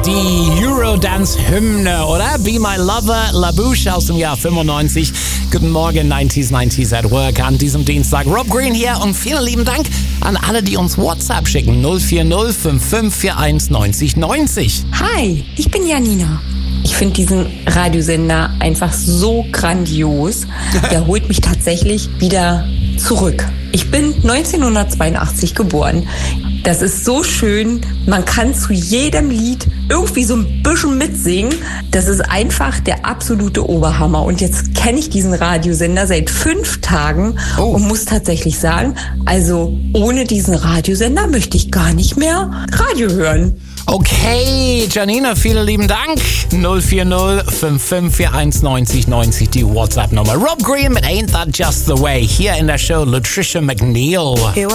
Die Eurodance-Hymne, oder? Be My Lover, La Bouche aus dem Jahr 95. Guten Morgen, 90s at Work an diesem Dienstag. Rob Green hier und vielen lieben Dank an alle, die uns WhatsApp schicken. 040 5541 90 90. Hi, ich bin Janina. Ich finde diesen Radiosender einfach so grandios. Der holt mich tatsächlich wieder zurück. Ich bin 1982 geboren. Das ist so schön. Man kann zu jedem Lied irgendwie so ein bisschen mitsingen. Das ist einfach der absolute Oberhammer. Und jetzt kenne ich diesen Radiosender seit 5 Tagen und muss tatsächlich sagen, also ohne diesen Radiosender möchte ich gar nicht mehr Radio hören. Okay, Janina, vielen lieben Dank. 040 5541 90 90, die WhatsApp-Nummer. Rob Green mit Ain't That Just the Way. Hier in der Show Latricia McNeil.